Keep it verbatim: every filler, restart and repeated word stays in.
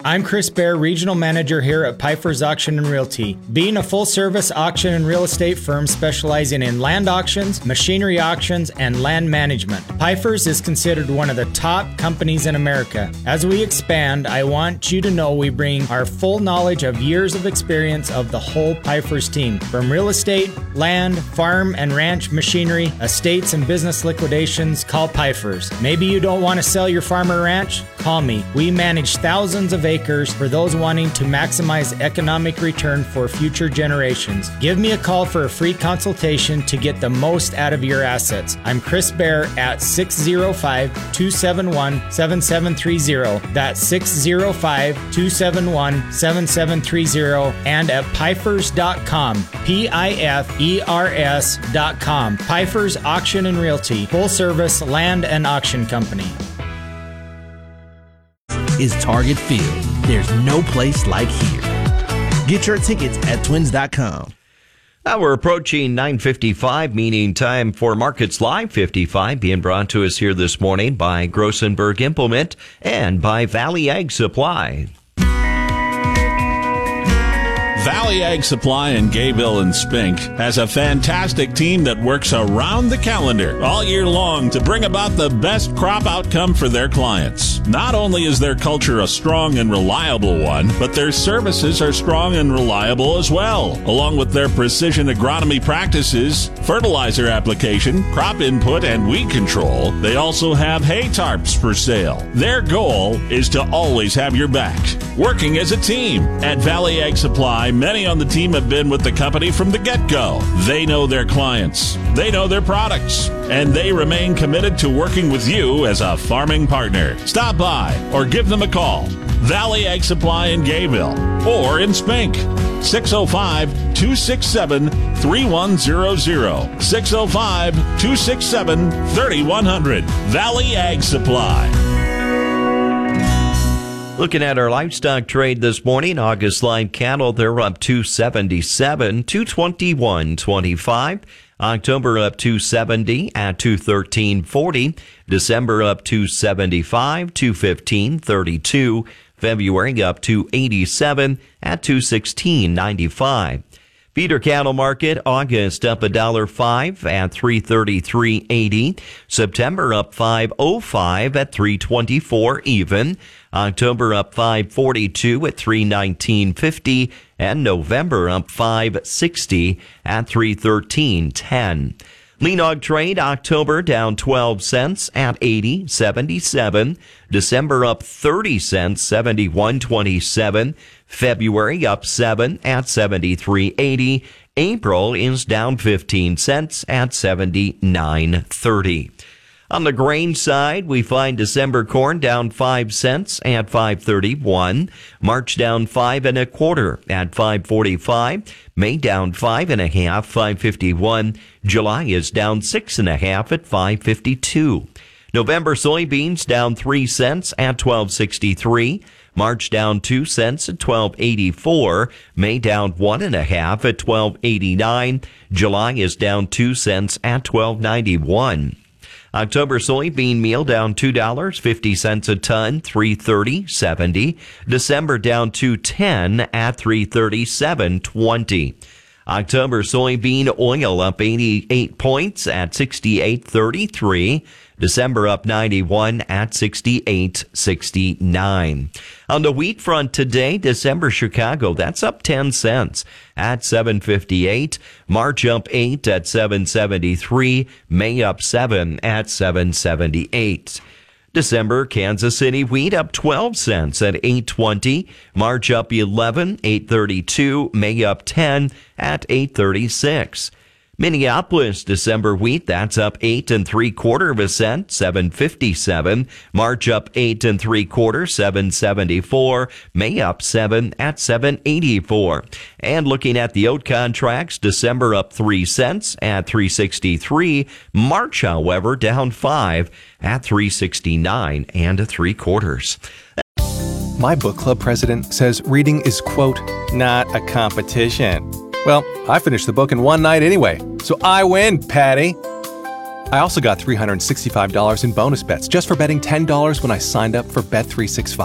I'm Chris Bear, Regional Manager here at Pfeiffer's Auction and Realty. Being a full-service auction and real estate firm specializing in land auctions, machinery auctions, and land management, Pfeiffer's is considered one of the top companies in America. As we expand, I want you to know we bring our full knowledge of years of experience of the whole Pfeiffer's team. From real estate, land, farm and ranch machinery, estates and business liquidations, call Pfeiffer's. Maybe you don't want to sell your farm or ranch? Call me. We manage thousands of acres for those wanting to maximize economic return for future generations. Give me a call for a free consultation to get the most out of your assets. I'm Chris Bear at six oh five, two seven one, seven seven three oh. That's six oh five, two seven one, seven seven three oh and at Pfeifers dot com. P I F E R S dot com. Pfeiffer's Auction and Realty, full service land and auction company. Is Target Field. There's no place like here. Get your tickets at twins dot com. Now we're approaching nine fifty-five, meaning time for Markets Live fifty-five, being brought to us here this morning by Grossenberg Implement and by Valley Ag Supply. Valley Ag Supply in Gayville and Spink has a fantastic team that works around the calendar all year long to bring about the best crop outcome for their clients. Not only is their culture a strong and reliable one, but their services are strong and reliable as well. Along with their precision agronomy practices, fertilizer application, crop input, and weed control, they also have hay tarps for sale. Their goal is to always have your back. Working as a team at Valley Ag Supply, many on the team have been with the company from the get-go. They know their clients, they know their products, and they remain committed to working with you as a farming partner. Stop by or give them a call. Valley Ag Supply in Gayville or in Spink. six oh five, two six seven, three one zero zero. six oh five, two six seven, three one zero zero. Valley Ag Supply. Looking at our livestock trade this morning, August live cattle, they're up two seventy-seven, two twenty-one twenty-five. October up two seventy at two thirteen forty. December up two seventy-five, two fifteen thirty-two. February up two eighty-seven at two sixteen ninety-five. Feeder cattle market, August up a dollar five at three thirty-three eighty. September up five oh five at three twenty-four even. October up five forty-two at three nineteen fifty, and November up five sixty at three thirteen ten. Lean hog trade, October down twelve cents at eighty seventy-seven. December up thirty cents, seventy-one twenty-seven. February up seven at seventy-three eighty. April is down fifteen cents at seventy-nine thirty. On the grain side, we find December corn down five cents at five thirty-one. March down five and a quarter at five forty-five. May down five and a half, five fifty-one. July is down six and a half at five fifty-two. November soybeans down three cents at twelve sixty-three. March down two cents at twelve eighty-four. May down one and a half at twelve eighty-nine. July is down two cents at twelve ninety-one. October soybean meal down two dollars and fifty cents a ton, three thirty seventy. December down two ten at three thirty-seven twenty. October soybean oil up eighty-eight points at sixty-eight thirty-three. December up ninety-one at sixty-eight sixty-nine. On the wheat front today, December Chicago, that's up ten cents at seven fifty-eight. March up eight at seven seventy-three. May up seven at seven seventy-eight. December Kansas City wheat up twelve cents at eight twenty. March up eleven, eight thirty-two. May up ten at eight thirty-six. Minneapolis December wheat, that's up eight and three quarter of a cent, seven fifty-seven. March up eight and three quarter, seven seventy-four. May up seven at seven eighty-four. And looking at the oat contracts, December up three cents at three sixty-three. March, however, down five at three sixty-nine and three quarters. My book club president says reading is, quote, not a competition. Well, I finished the book in one night anyway, so I win, Patty. I also got three hundred sixty-five dollars in bonus bets just for betting ten dollars when I signed up for Bet three sixty-five.